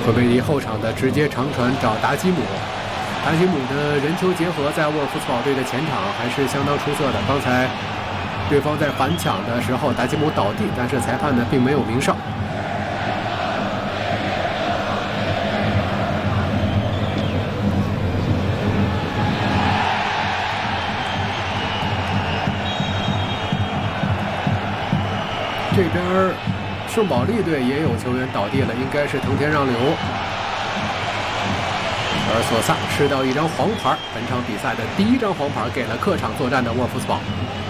科贝利后场的直接长传找达基姆，达基姆的人球结合在沃尔夫斯堡队的前场还是相当出色的。刚才对方在反抢的时候，达基姆倒地，但是裁判呢并没有鸣哨。这边圣保利队也有球员倒地了，应该是藤田让流。而索萨吃到一张黄牌，本场比赛的第1张黄牌给了客场作战的沃尔夫斯堡。